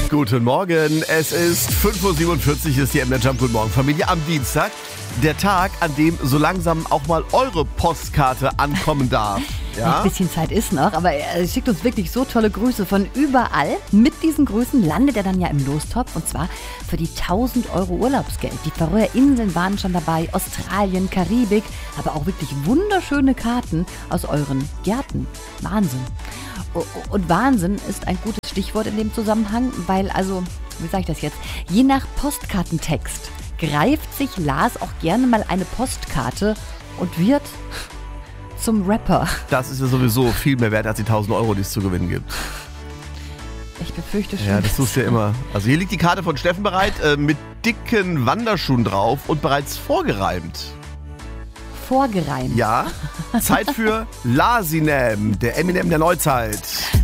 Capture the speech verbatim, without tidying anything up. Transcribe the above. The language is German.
Guten Morgen, es ist fünf Uhr siebenundvierzig, ist die M N Jump. Guten Morgen, Familie, am Dienstag. Der Tag, an dem so langsam auch mal eure Postkarte ankommen darf. Ja? Ein bisschen Zeit ist noch, aber er schickt uns wirklich so tolle Grüße von überall. Mit diesen Grüßen landet er dann ja im Lostopf, und zwar für die tausend Euro Urlaubsgeld. Die Färöer Inseln waren schon dabei, Australien, Karibik, aber auch wirklich wunderschöne Karten aus euren Gärten. Wahnsinn. Und Wahnsinn ist ein gutes Stichwort in dem Zusammenhang, weil, also, wie sage ich das jetzt, je nach Postkartentext greift sich Lars auch gerne mal eine Postkarte und wird zum Rapper. Das ist ja sowieso viel mehr wert als die tausend Euro, die es zu gewinnen gibt. Ich befürchte schon. Ja, das tust du ja immer. Also hier liegt die Karte von Steffen bereit, äh, mit dicken Wanderschuhen drauf und bereits vorgereimt. Vorgereimt? Ja, Zeit für Larsinem, der Eminem der Neuzeit.